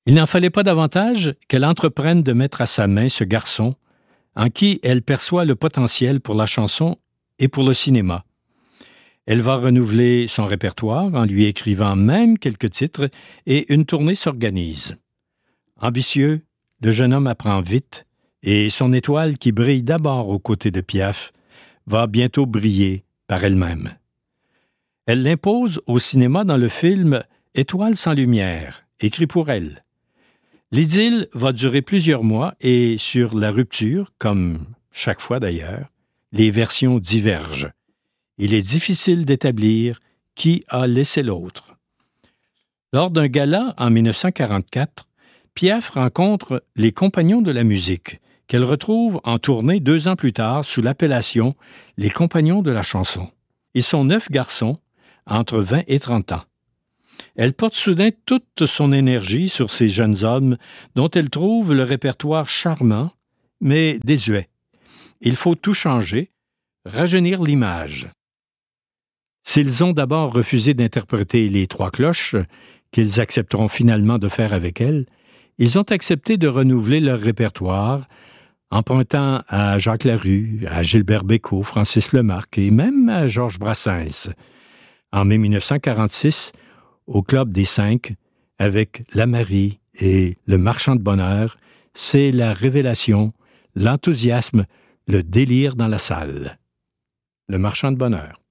Il n'en fallait pas davantage qu'elle entreprenne de mettre à sa main ce garçon en qui elle perçoit le potentiel pour la chanson et pour le cinéma. Elle va renouveler son répertoire en lui écrivant même quelques titres et une tournée s'organise. Ambitieux, le jeune homme apprend vite et son étoile qui brille d'abord aux côtés de Piaf va bientôt briller par elle-même. Elle l'impose au cinéma dans le film « Étoile sans lumière », écrit pour elle. L'idylle va durer plusieurs mois et sur la rupture, comme chaque fois d'ailleurs, les versions divergent. Il est difficile d'établir qui a laissé l'autre. Lors d'un gala en 1944, Piaf rencontre les Compagnons de la musique, qu'elle retrouve en tournée 2 ans plus tard sous l'appellation « Les Compagnons de la chanson ». Ils sont 9 garçons, entre 20 et 30 ans. Elle porte soudain toute son énergie sur ces jeunes hommes dont elle trouve le répertoire charmant, mais désuet. Il faut tout changer, rajeunir l'image. S'ils ont d'abord refusé d'interpréter les 3 cloches, qu'ils accepteront finalement de faire avec elle, ils ont accepté de renouveler leur répertoire, empruntant à Jacques Larue, à Gilbert Bécaud, Francis Lemarque et même à Georges Brassens. En mai 1946, au Club des 5, avec La Marie et Le Marchand de Bonheur, c'est la révélation, l'enthousiasme, le délire dans la salle. Le Marchand de Bonheur.